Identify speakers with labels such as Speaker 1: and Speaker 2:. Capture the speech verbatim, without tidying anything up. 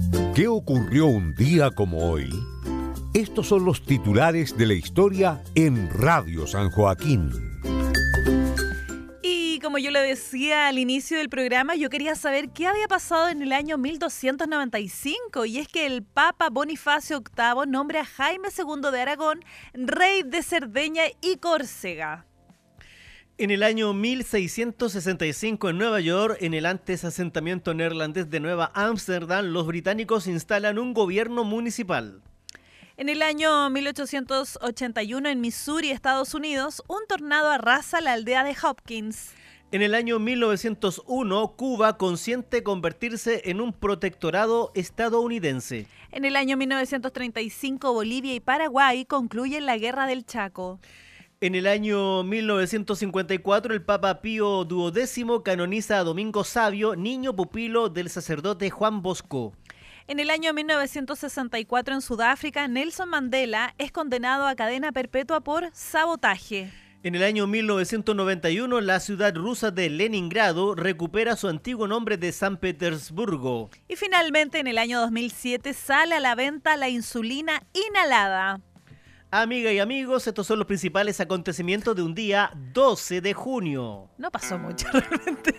Speaker 1: ¿Qué ocurrió un día como hoy? Estos son los titulares de la historia en Radio San Joaquín.
Speaker 2: Y como yo le decía al inicio del programa, yo quería saber qué había pasado en el año mil doscientos noventa y cinco, y es que el Papa Bonifacio octavo nombra a Jaime segundo de Aragón rey de Cerdeña y Córcega.
Speaker 3: En el año mil seiscientos sesenta y cinco en Nueva York, en el antes asentamiento neerlandés de Nueva Ámsterdam, los británicos instalan un gobierno municipal.
Speaker 2: En el año mil ochocientos ochenta y uno en Missouri, Estados Unidos, un tornado arrasa la aldea de Hopkins.
Speaker 3: En el año mil novecientos uno, Cuba consiente convertirse en un protectorado estadounidense.
Speaker 2: En el año mil novecientos treinta y cinco, Bolivia y Paraguay concluyen la Guerra del Chaco.
Speaker 3: En el año mil novecientos cincuenta y cuatro, el Papa Pío duodécimo canoniza a Domingo Savio, niño pupilo del sacerdote Juan Bosco.
Speaker 2: En el año mil novecientos sesenta y cuatro, en Sudáfrica, Nelson Mandela es condenado a cadena perpetua por sabotaje.
Speaker 3: En el año mil novecientos noventa y uno, la ciudad rusa de Leningrado recupera su antiguo nombre de San Petersburgo.
Speaker 2: Y finalmente, en el año dos mil siete, sale a la venta la insulina inhalada.
Speaker 3: Amigas y amigos, estos son los principales acontecimientos de un día doce de junio.
Speaker 2: No pasó mucho realmente.